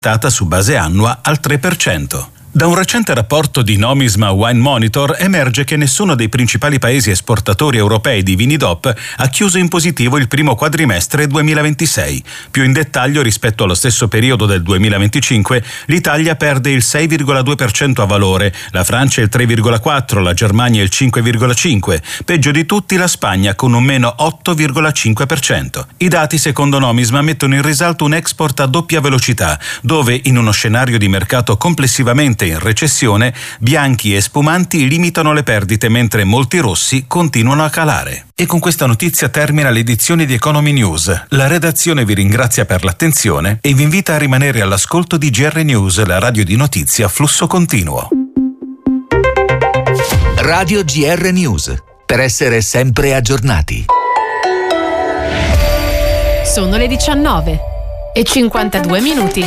su base annua al 3%. Da un recente rapporto di Nomisma Wine Monitor emerge che nessuno dei principali paesi esportatori europei di vini DOP ha chiuso in positivo il primo quadrimestre 2026. Più in dettaglio, rispetto allo stesso periodo del 2025, l'Italia perde il 6,2% a valore, la Francia il 3,4%, la Germania il 5,5%, peggio di tutti la Spagna con un meno 8,5%. I dati, secondo Nomisma, mettono in risalto un export a doppia velocità, dove in uno scenario di mercato complessivamente in recessione, bianchi e spumanti limitano le perdite mentre molti rossi continuano a calare. E con questa notizia termina l'edizione di Economy News. La redazione vi ringrazia per l'attenzione e vi invita a rimanere all'ascolto di GR News, la radio di notizie a flusso continuo. Radio GR News, per essere sempre aggiornati. Sono le 19:52.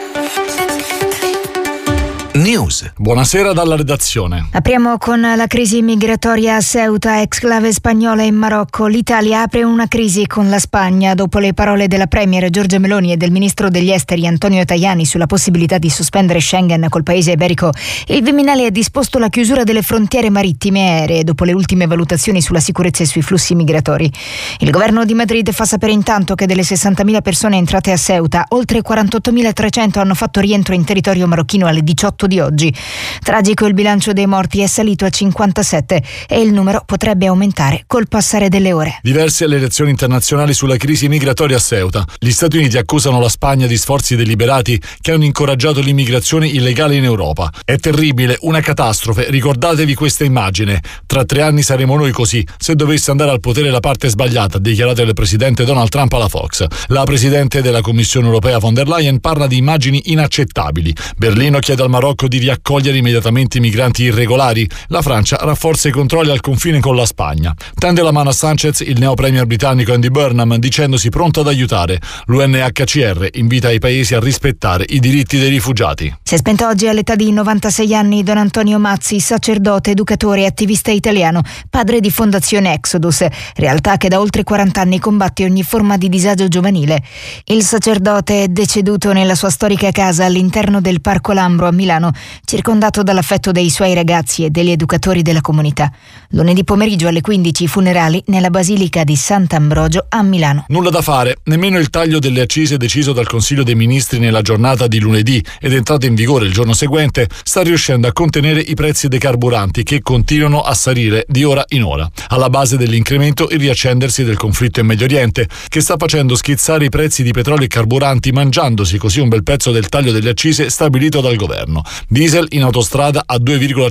News. Buonasera dalla redazione. Apriamo con la crisi migratoria a Ceuta, exclave spagnola in Marocco. L'Italia apre una crisi con la Spagna dopo le parole della premier Giorgia Meloni e del ministro degli esteri Antonio Tajani sulla possibilità di sospendere Schengen col paese iberico. Il Viminale ha disposto la chiusura delle frontiere marittime e aeree dopo le ultime valutazioni sulla sicurezza e sui flussi migratori. Il governo di Madrid fa sapere intanto che delle 60.000 persone entrate a Ceuta, oltre 48.300 hanno fatto rientro in territorio marocchino alle 18 di oggi. Tragico il bilancio dei morti, è salito a 57 e il numero potrebbe aumentare col passare delle ore. Diverse le reazioni internazionali sulla crisi migratoria a Ceuta. Gli Stati Uniti accusano la Spagna di sforzi deliberati che hanno incoraggiato l'immigrazione illegale in Europa. È terribile, una catastrofe, ricordatevi questa immagine. Tra 3 anni saremo noi così, se dovesse andare al potere la parte sbagliata, ha dichiarato il presidente Donald Trump alla Fox. La presidente della Commissione europea von der Leyen parla di immagini inaccettabili. Berlino chiede al Marocco di riaccogliere immediatamente i migranti irregolari. La Francia rafforza i controlli al confine con la Spagna. Tende la mano a Sanchez il neo premier britannico Andy Burnham, dicendosi pronto ad aiutare. L'UNHCR invita i paesi a rispettare i diritti dei rifugiati. Si è spento oggi all'età di 96 anni Don Antonio Mazzi, sacerdote, educatore e attivista italiano, padre di Fondazione Exodus, realtà che da oltre 40 anni combatte ogni forma di disagio giovanile. Il sacerdote è deceduto nella sua storica casa all'interno del Parco Lambro a Milano, circondato dall'affetto dei suoi ragazzi e degli educatori della comunità. Lunedì pomeriggio alle 15 i funerali nella Basilica di Sant'Ambrogio a Milano. Nulla da fare, nemmeno il taglio delle accise deciso dal Consiglio dei Ministri nella giornata di lunedì ed entrato in vigore il giorno seguente sta riuscendo a contenere i prezzi dei carburanti che continuano a salire di ora in ora. Alla base dell'incremento il riaccendersi del conflitto in Medio Oriente, che sta facendo schizzare i prezzi di petrolio e carburanti, mangiandosi così un bel pezzo del taglio delle accise stabilito dal governo. Diesel in autostrada a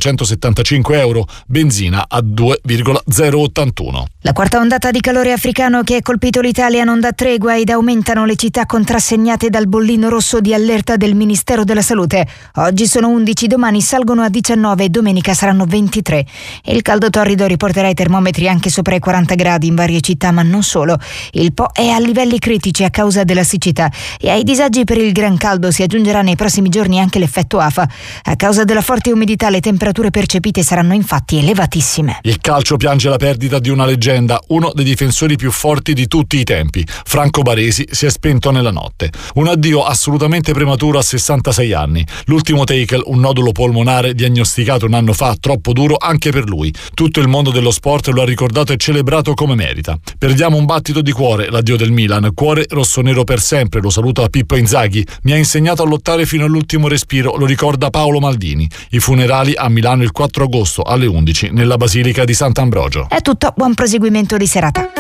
2,175 euro, benzina a 2,081. La quarta ondata di calore africano che ha colpito l'Italia non dà tregua ed aumentano le città contrassegnate dal bollino rosso di allerta del Ministero della Salute. Oggi sono 11, domani salgono a 19 e domenica saranno 23. Il caldo torrido riporterà i termometri anche sopra i 40 gradi in varie città, ma non solo. Il Po è a livelli critici a causa della siccità e ai disagi per il gran caldo si aggiungerà nei prossimi giorni anche l'effetto afa. A causa della forte umidità le temperature percepite saranno infatti elevatissime. Il calcio piange la perdita di una leggenda, uno dei difensori più forti di tutti i tempi. Franco Baresi si è spento nella notte. Un addio assolutamente prematuro a 66 anni. L'ultimo tackle, un nodulo polmonare diagnosticato un anno fa, troppo duro anche per lui. Tutto il mondo dello sport lo ha ricordato e celebrato come merita. Perdiamo un battito di cuore, l'addio del Milan. Cuore rossonero per sempre, lo saluta Pippo Inzaghi. Mi ha insegnato a lottare fino all'ultimo respiro, lo ricorda Paolo Maldini. I funerali a Milano il 4 agosto alle 11 nella Basilica di Sant'Ambrogio. È tutto, buon proseguimento di serata.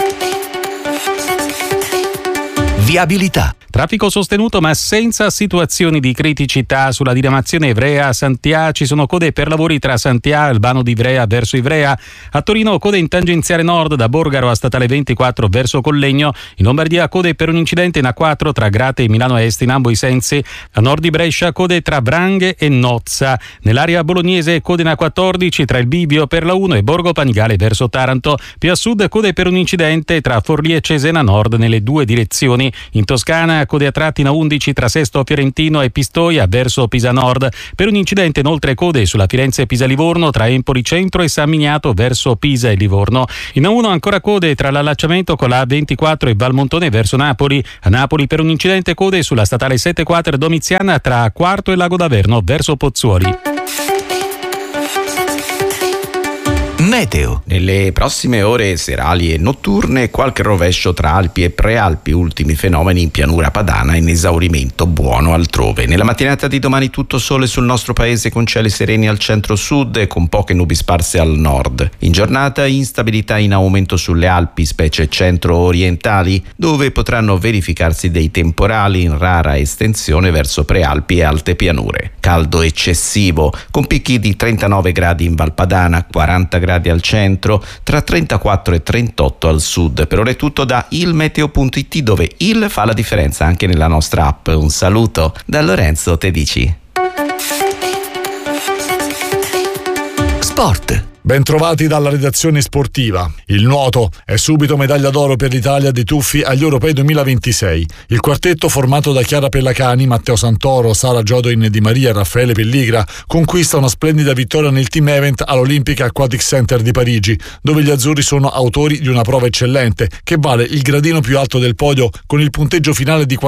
Viabilità. Traffico sostenuto ma senza situazioni di criticità sulla diramazione Ivrea-Santià. Ci sono code per lavori tra Santià e Albano di Ivrea verso Ivrea. A Torino code in tangenziale nord da Borgaro a Statale 24 verso Collegno. In Lombardia code per un incidente in A4 tra Grate e Milano Est in ambo i sensi. A nord di Brescia code tra Branghe e Nozza. Nell'area bolognese code in A14 tra il Bivio per la 1 e Borgo Panigale verso Taranto. Più a sud code per un incidente tra Forlì e Cesena Nord nelle due direzioni. In Toscana code a tratti in A11 tra Sesto Fiorentino e Pistoia verso Pisa Nord. Per un incidente inoltre code sulla Firenze-Pisa-Livorno tra Empoli Centro e San Miniato verso Pisa e Livorno. In A1 ancora code tra l'allacciamento con la A24 e Valmontone verso Napoli. A Napoli per un incidente code sulla statale 74 Domiziana tra Quarto e Lago d'Averno verso Pozzuoli. Meteo. Nelle prossime ore serali e notturne qualche rovescio tra Alpi e Prealpi, ultimi fenomeni in pianura padana in esaurimento buono altrove. Nella mattinata di domani tutto sole sul nostro paese con cieli sereni al centro-sud e con poche nubi sparse al nord. In giornata instabilità in aumento sulle Alpi, specie centro-orientali, dove potranno verificarsi dei temporali in rara estensione verso Prealpi e alte pianure. Caldo eccessivo con picchi di 39 gradi in Valpadana, 40 gradi al centro, tra 34 e 38 al sud. Per ora è tutto da ilmeteo.it, dove il fa la differenza anche nella nostra app. Un saluto da Lorenzo Tedici. Sport. Bentrovati dalla redazione sportiva. Il nuoto è subito medaglia d'oro per l'Italia dei tuffi agli Europei 2026. Il quartetto formato da Chiara Pellacani, Matteo Santoro, Sara Giodoin Di Maria e Raffaele Pelligra conquista una splendida vittoria nel team event all'Olympic Aquatic Center di Parigi, dove gli azzurri sono autori di una prova eccellente che vale il gradino più alto del podio con il punteggio finale di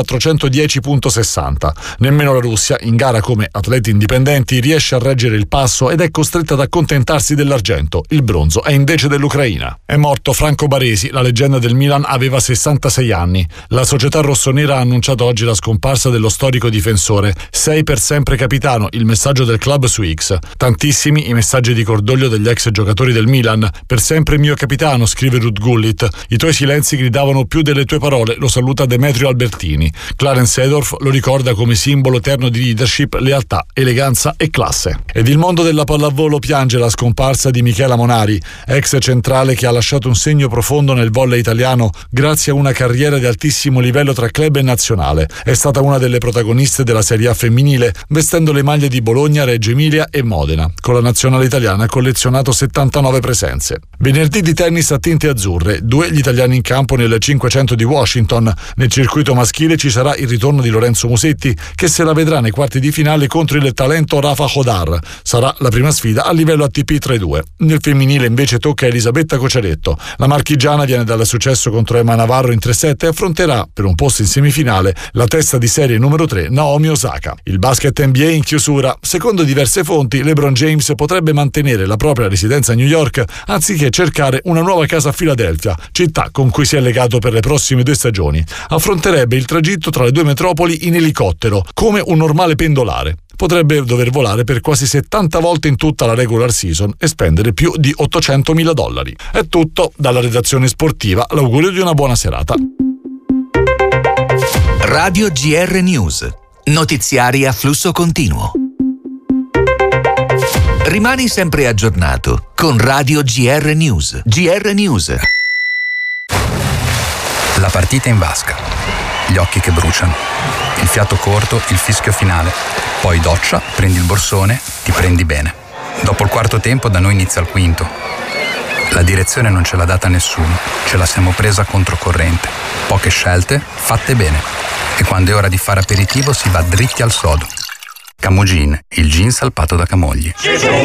410.60. Nemmeno la Russia, in gara come atleti indipendenti, riesce a reggere il passo ed è costretta ad accontentarsi dell'argento. Il bronzo è invece dell'Ucraina. È morto Franco Baresi, la leggenda del Milan, aveva 66 anni. La società rossonera ha annunciato oggi la scomparsa dello storico difensore. Sei per sempre capitano, il messaggio del club su X. Tantissimi i messaggi di cordoglio degli ex giocatori del Milan. Per sempre mio capitano, scrive Ruud Gullit. I tuoi silenzi gridavano più delle tue parole, lo saluta Demetrio Albertini. Clarence Seedorf lo ricorda come simbolo eterno di leadership, lealtà, eleganza e classe. Ed il mondo della pallavolo piange la scomparsa di Michela Monari, ex centrale che ha lasciato un segno profondo nel volley italiano grazie a una carriera di altissimo livello tra club e nazionale. È stata una delle protagoniste della Serie A femminile, vestendo le maglie di Bologna, Reggio Emilia e Modena. Con la nazionale italiana ha collezionato 79 presenze. Venerdì di tennis a tinte azzurre, 2 gli italiani in campo nel 500 di Washington. Nel circuito maschile ci sarà il ritorno di Lorenzo Musetti, che se la vedrà nei quarti di finale contro il talento Rafa Hodar. Sarà la prima sfida a livello ATP 3-2. Nel femminile invece tocca a Elisabetta Cociaretto. La marchigiana viene dal successo contro Emma Navarro in 3-7 e affronterà, per un posto in semifinale, la testa di serie numero 3 Naomi Osaka. Il basket NBA in chiusura. Secondo diverse fonti, LeBron James potrebbe mantenere la propria residenza a New York anziché cercare una nuova casa a Filadelfia, città con cui si è legato per le prossime 2 stagioni. Affronterebbe il tragitto tra le 2 metropoli in elicottero, come un normale pendolare. Potrebbe dover volare per quasi 70 volte in tutta la regular season e spendere più di $800.000. È tutto dalla redazione sportiva, l'augurio di una buona serata. Radio GR News. Notiziari a flusso continuo. Rimani sempre aggiornato con Radio GR News. GR News. La partita in vasca, gli occhi che bruciano, il fiato corto, il fischio finale, poi doccia, prendi il borsone, ti prendi bene. Dopo il quarto tempo da noi inizia il quinto. La direzione non ce l'ha data nessuno, ce la siamo presa controcorrente. Poche scelte, fatte bene. E quando è ora di fare aperitivo si va dritti al sodo. Camogin, il gin salpato da Camogli.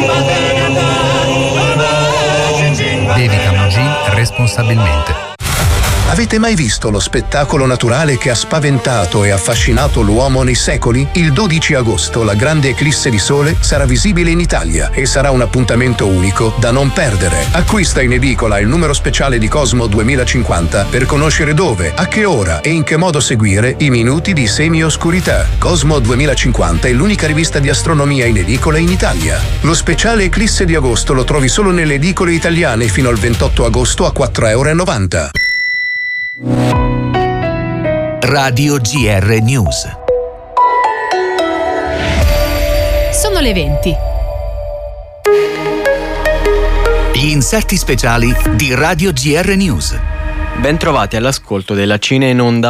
Bevi Camogin responsabilmente. Avete mai visto lo spettacolo naturale che ha spaventato e affascinato l'uomo nei secoli? Il 12 agosto la grande eclisse di sole sarà visibile in Italia e sarà un appuntamento unico da non perdere. Acquista in edicola il numero speciale di Cosmo 2050 per conoscere dove, a che ora e in che modo seguire i minuti di semi-oscurità. Cosmo 2050 è l'unica rivista di astronomia in edicola in Italia. Lo speciale eclisse di agosto lo trovi solo nelle edicole italiane fino al 28 agosto a €4,90. Radio GR News. Sono le 20. Gli inserti speciali di Radio GR News. Ben trovati all'ascolto della Cine in Onda.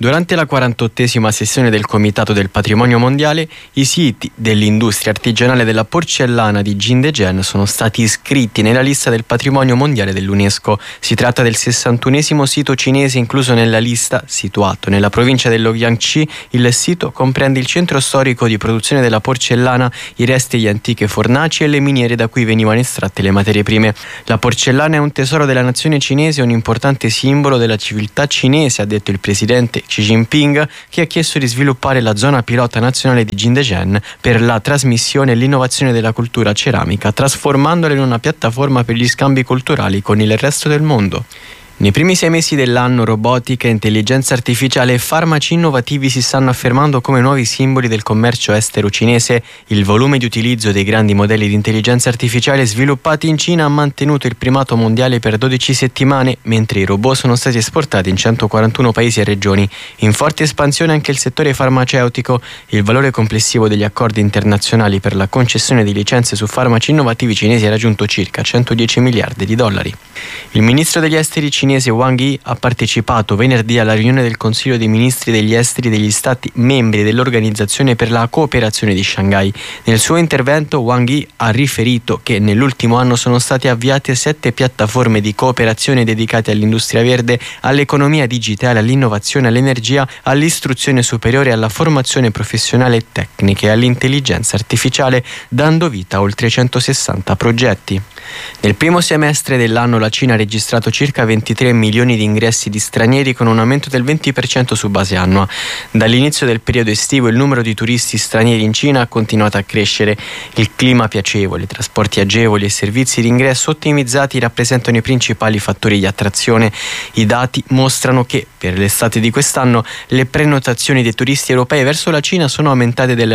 Durante la 48esima sessione del Comitato del Patrimonio Mondiale, i siti dell'industria artigianale della porcellana di Jingdezhen sono stati iscritti nella lista del Patrimonio Mondiale dell'UNESCO. Si tratta del 61esimo sito cinese incluso nella lista, situato nella provincia dello Jiangxi. Il sito comprende il centro storico di produzione della porcellana, i resti di antiche fornaci e le miniere da cui venivano estratte le materie prime. La porcellana è un tesoro della nazione cinese e un importante simbolo della civiltà cinese, ha detto il presidente Xi Jinping, che ha chiesto di sviluppare la zona pilota nazionale di Jingdezhen per la trasmissione e l'innovazione della cultura ceramica, trasformandola in una piattaforma per gli scambi culturali con il resto del mondo. Nei primi 6 mesi dell'anno, robotica, intelligenza artificiale e farmaci innovativi si stanno affermando come nuovi simboli del commercio estero cinese. Il volume di utilizzo dei grandi modelli di intelligenza artificiale sviluppati in Cina ha mantenuto il primato mondiale per 12 settimane, mentre i robot sono stati esportati in 141 paesi e regioni. In forte espansione anche il settore farmaceutico. Il valore complessivo degli accordi internazionali per la concessione di licenze su farmaci innovativi cinesi ha raggiunto circa 110 miliardi di dollari. Il ministro degli esteri cinese Wang Yi ha partecipato venerdì alla riunione del Consiglio dei Ministri degli Esteri degli Stati membri dell'Organizzazione per la Cooperazione di Shanghai. Nel suo intervento Wang Yi ha riferito che nell'ultimo anno sono state avviate 7 piattaforme di cooperazione dedicate all'industria verde, all'economia digitale, all'innovazione, all'energia, all'istruzione superiore, alla formazione professionale e tecnica e all'intelligenza artificiale, dando vita a oltre 160 progetti. Nel primo semestre dell'anno la Cina ha registrato circa 23 milioni di ingressi di stranieri, con un aumento del 20% su base annua. Dall'inizio del periodo estivo il numero di turisti stranieri in Cina ha continuato a crescere. Il clima piacevole, trasporti agevoli e servizi di ingresso ottimizzati rappresentano i principali fattori di attrazione. I dati mostrano che per l'estate di quest'anno le prenotazioni dei turisti europei verso la Cina sono aumentate del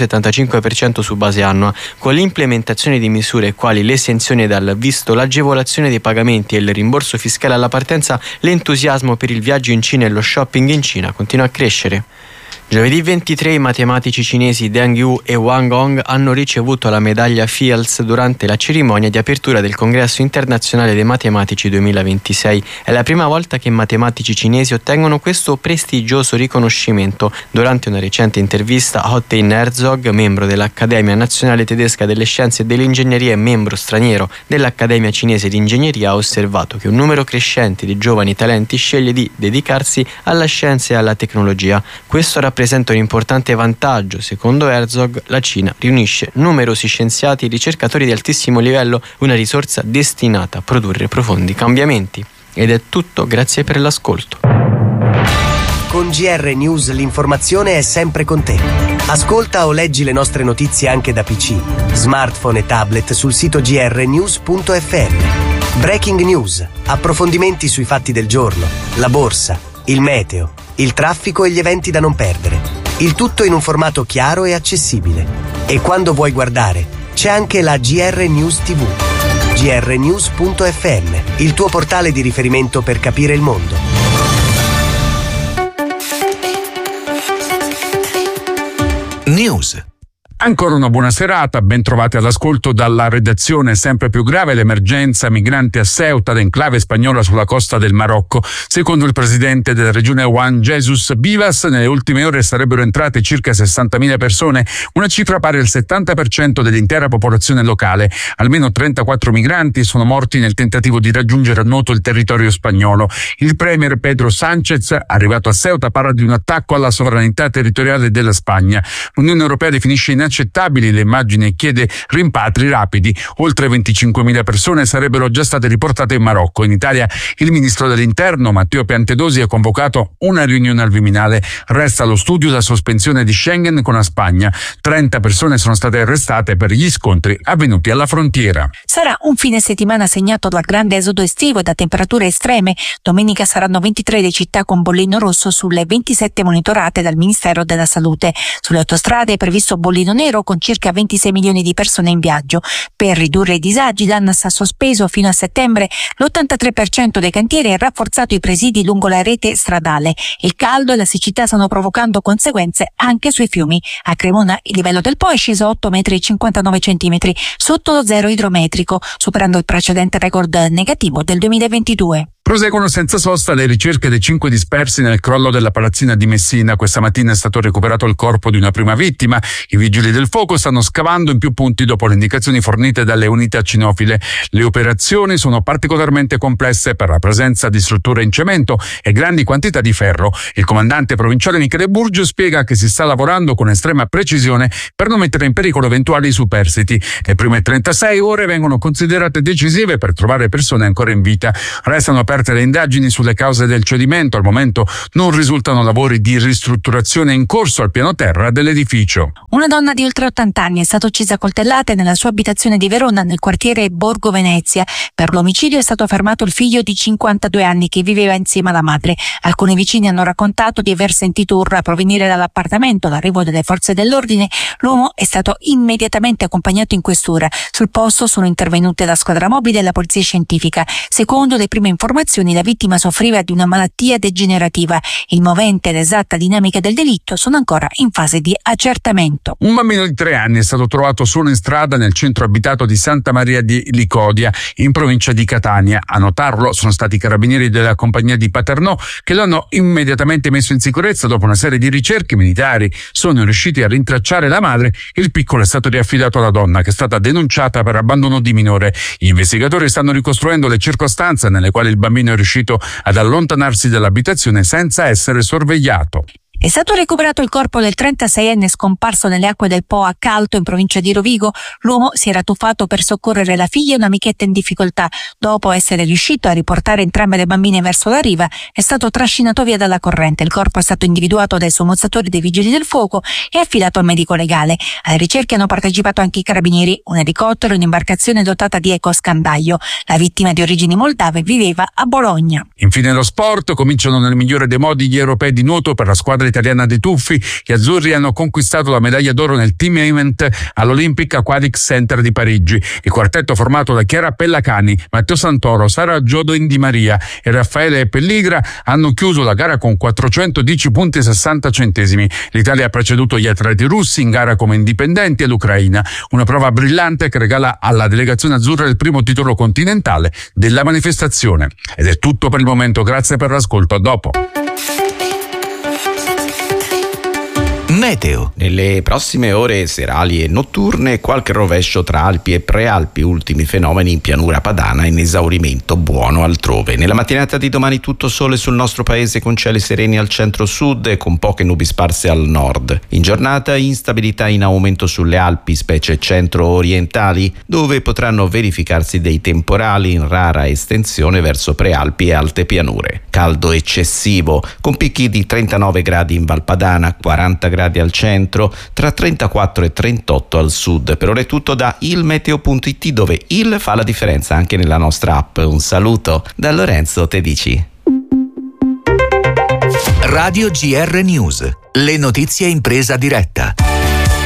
275% su base annua, con l'implementazione di misure quali l'esenzione dal visto, l'agevolazione dei pagamenti e il rimborso fiscale alla partenza. L'entusiasmo per il viaggio in Cina e lo shopping in Cina continua a crescere. Giovedì 23 i matematici cinesi Deng Yu e Wang Hong hanno ricevuto la medaglia Fields durante la cerimonia di apertura del Congresso internazionale dei matematici 2026. È la prima volta che i matematici cinesi ottengono questo prestigioso riconoscimento. Durante una recente intervista, Hottein Herzog, membro dell'Accademia Nazionale Tedesca delle Scienze e dell'Ingegneria e membro straniero dell'Accademia Cinese di Ingegneria, ha osservato che un numero crescente di giovani talenti sceglie di dedicarsi alla scienza e alla tecnologia. Questo rappresenta un importante vantaggio. Secondo Herzog, la Cina riunisce numerosi scienziati e ricercatori di altissimo livello, una risorsa destinata a produrre profondi cambiamenti. Ed è tutto, grazie per l'ascolto. Con GR News l'informazione è sempre con te. Ascolta o leggi le nostre notizie anche da PC, smartphone e tablet sul sito grnews.fm. Breaking news, approfondimenti sui fatti del giorno, la borsa, il meteo, il traffico e gli eventi da non perdere. Il tutto in un formato chiaro e accessibile. E quando vuoi guardare, c'è anche la GR News TV. grnews.fm, il tuo portale di riferimento per capire il mondo. News. Ancora una buona serata, ben trovati all'ascolto dalla redazione. Sempre più grave l'emergenza migranti a Ceuta, l'enclave spagnola sulla costa del Marocco. Secondo il presidente della regione Juan Jesus Vivas, nelle ultime ore sarebbero entrate circa 60.000 persone, una cifra pari al 70% dell'intera popolazione locale. Almeno 34 migranti sono morti nel tentativo di raggiungere a nuoto il territorio spagnolo. Il premier Pedro Sánchez, arrivato a Ceuta, parla di un attacco alla sovranità territoriale della Spagna. L'Unione Europea definisce inaccettabili le immagini e chiede rimpatri rapidi. Oltre 25.000 persone sarebbero già state riportate in Marocco. In Italia il ministro dell'Interno Matteo Piantedosi ha convocato una riunione al Viminale. Resta allo studio la sospensione di Schengen con la Spagna. 30 persone sono state arrestate per gli scontri avvenuti alla frontiera. Sarà un fine settimana segnato dal grande esodo estivo e da temperature estreme. Domenica saranno 23 le città con bollino rosso sulle 27 monitorate dal Ministero della Salute. Sulle autostrade è previsto bollino nero con circa 26 milioni di persone in viaggio. Per ridurre i disagi, l'ANAS ha sospeso fino a settembre l'83% dei cantieri e rafforzato i presidi lungo la rete stradale. Il caldo e la siccità stanno provocando conseguenze anche sui fiumi. A Cremona il livello del Po è sceso a 8,59 metri sotto lo zero idrometrico, superando il precedente record negativo del 2022. Proseguono senza sosta le ricerche dei 5 dispersi nel crollo della palazzina di Messina. Questa mattina è stato recuperato il corpo di una prima vittima. I vigili del fuoco stanno scavando in più punti dopo le indicazioni fornite dalle unità cinofile. Le operazioni sono particolarmente complesse per la presenza di strutture in cemento e grandi quantità di ferro. Il comandante provinciale Michele Burgio spiega che si sta lavorando con estrema precisione per non mettere in pericolo eventuali superstiti. Le prime 36 ore vengono considerate decisive per trovare persone ancora in vita. Restano aperte le indagini sulle cause del cedimento. Al momento non risultano lavori di ristrutturazione in corso al piano terra dell'edificio. Una donna di oltre 80 anni è stata uccisa a coltellate nella sua abitazione di Verona, nel quartiere Borgo Venezia. Per l'omicidio è stato fermato il figlio di 52 anni che viveva insieme alla madre. Alcuni vicini hanno raccontato di aver sentito urla provenire dall'appartamento. All'arrivo delle forze dell'ordine, l'uomo è stato immediatamente accompagnato in questura. Sul posto sono intervenute la squadra mobile e la polizia scientifica. Secondo le prime informazioni, la vittima soffriva di una malattia degenerativa. Il movente e l'esatta dinamica del delitto sono ancora in fase di accertamento. Un bambino di 3 anni è stato trovato solo in strada nel centro abitato di Santa Maria di Licodia, in provincia di Catania. A notarlo sono stati i carabinieri della compagnia di Paternò, che lo hanno immediatamente messo in sicurezza. Dopo una serie di ricerche, i militari sono riusciti a rintracciare la madre. Il piccolo è stato riaffidato alla donna, che è stata denunciata per abbandono di minore. Gli investigatori stanno ricostruendo le circostanze nelle quali il bambino è riuscito ad allontanarsi dall'abitazione senza essere sorvegliato. È stato recuperato il corpo del 36enne scomparso nelle acque del Po a Calto, in provincia di Rovigo. L'uomo si era tuffato per soccorrere la figlia e un'amichetta in difficoltà. Dopo essere riuscito a riportare entrambe le bambine verso la riva, è stato trascinato via dalla corrente. Il corpo è stato individuato dai sommostatori dei vigili del fuoco e affidato al medico legale. Alle ricerche hanno partecipato anche i carabinieri, un elicottero e un'imbarcazione dotata di ecoscandaglio. La vittima, di origini moldave, viveva a Bologna. Infine lo sport. Cominciano nel migliore dei modi gli europei di nuoto per la squadra italiana dei tuffi. Gli azzurri hanno conquistato la medaglia d'oro nel team event all'Olympic Aquatic Center di Parigi. Il quartetto formato da Chiara Pellacani, Matteo Santoro, Sara Giodo Di Maria e Raffaele Pelligra hanno chiuso la gara con 410 punti e 60 centesimi. L'Italia ha preceduto gli atleti russi in gara come indipendenti e l'Ucraina. Una prova brillante che regala alla delegazione azzurra il primo titolo continentale della manifestazione. Ed è tutto per il momento, grazie per l'ascolto, a dopo. Meteo. Nelle prossime ore serali e notturne qualche rovescio tra Alpi e Prealpi, ultimi fenomeni in pianura padana, in esaurimento buono altrove. Nella mattinata di domani tutto sole sul nostro paese con cieli sereni al centro-sud e con poche nubi sparse al nord. In giornata instabilità in aumento sulle Alpi, specie centro-orientali, dove potranno verificarsi dei temporali in rara estensione verso Prealpi e alte pianure. Caldo eccessivo con picchi di 39 gradi in Valpadana, 40 gradi al centro, tra 34 e 38 al sud. Per ora è tutto da ilmeteo.it, dove il fa la differenza anche nella nostra app. Un saluto da Lorenzo Tedici. Radio GR News, le notizie in presa diretta.